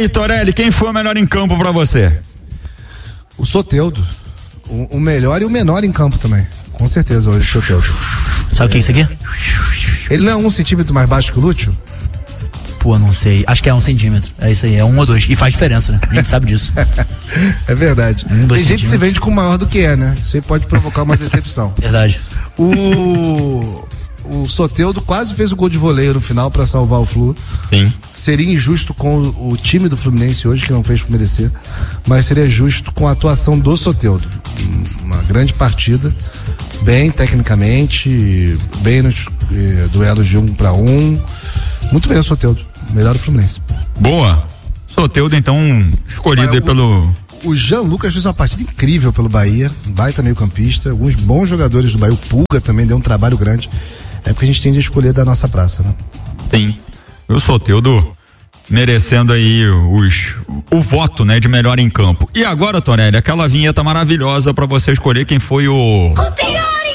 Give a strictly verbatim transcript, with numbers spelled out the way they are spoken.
aí, Torelli, quem foi o melhor em campo pra você? O Soteldo. O, o melhor e o menor em campo também. Com certeza, hoje, o Soteldo. Sabe o que é isso aqui? Ele não é um centímetro mais baixo que o Lúcio? Pô, não sei. Acho que é um centímetro. É isso aí, é um ou dois. E faz diferença, né? A gente sabe disso. É verdade. Um, dois Tem gente que se vende com maior do que é, né? Isso aí pode provocar uma decepção. Verdade. O, o Soteldo quase fez o gol de voleio no final pra salvar o Flu. Sim. Seria injusto com o, o time do Fluminense hoje, que não fez por merecer, mas seria justo com a atuação do Soteldo. Uma grande partida, bem tecnicamente, bem nos eh, duelos de um para um. Muito bem o Soteldo, melhor do Fluminense. Boa. Soteldo, então, escolhido Olha, aí pelo... O Jean Lucas fez uma partida incrível pelo Bahia, baita meio campista, alguns bons jogadores do Bahia, o Pulga também deu um trabalho grande. É porque a gente tende a escolher da nossa praça, né? Sim. O Soteldo merecendo aí os, o voto, né, de melhor em campo. E agora, Torelli, aquela vinheta maravilhosa pra você escolher quem foi o... O pior!